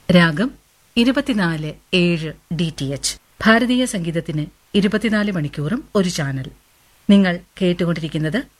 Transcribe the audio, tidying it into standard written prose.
രാഗം 24/7 DTH. ഭാരതീയ സംഗീതത്തിന് 24 മണിക്കൂറും ഒരു ചാനൽ. നിങ്ങൾ കേട്ടുകൊണ്ടിരിക്കുന്നത്